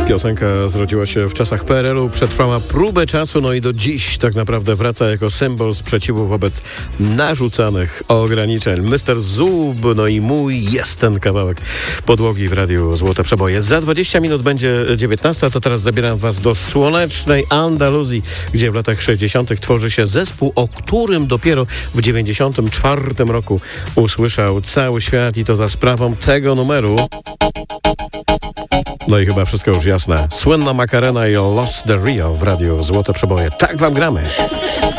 Piosenka zrodziła się w czasach PRL-u, przetrwała próbę czasu, no i do dziś tak naprawdę wraca jako symbol sprzeciwu wobec narzucanych ograniczeń. Mr. Zub, no i mój jest ten kawałek podłogi w Radiu Złote Przeboje. Za 20 minut będzie 19, to teraz zabieram was do słonecznej Andaluzji, gdzie w latach 60. tworzy się zespół, o którym dopiero w 94 roku usłyszał cały świat i to za sprawą tego numeru. No i chyba wszystko już jasne. Słynna Macarena i Lost the Rio w Radiu Złote Przeboje. Tak wam gramy.